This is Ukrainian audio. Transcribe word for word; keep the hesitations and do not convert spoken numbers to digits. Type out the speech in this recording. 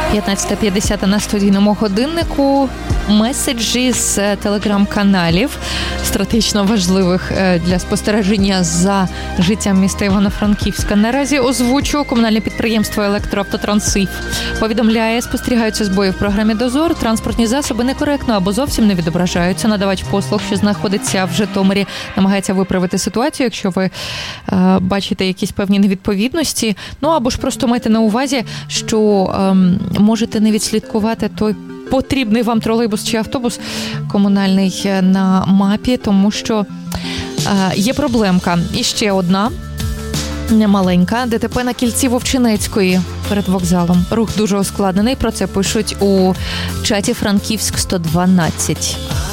п'ятнадцята п'ятдесят на студійному годиннику. Меседжі з телеграм-каналів, стратегічно важливих для спостереження за життям міста Івано-Франківська. Наразі озвучу: комунальне підприємство «Електроавтотрансиф» повідомляє, спостерігаються збої в програмі «Дозор», транспортні засоби некоректно або зовсім не відображаються. Надавач послуг, що знаходиться в Житомирі, намагається виправити ситуацію, якщо ви е, бачите якісь певні невідповідності. Ну або ж просто майте на увазі, що е, можете не відслідкувати той потрібний вам тролейбус чи автобус комунальний на мапі, тому що е, є проблемка. І ще одна немаленька. ДТП на кільці Вовчинецької перед вокзалом. Рух дуже ускладнений. Про це пишуть у чаті Франківськ сто дванадцять.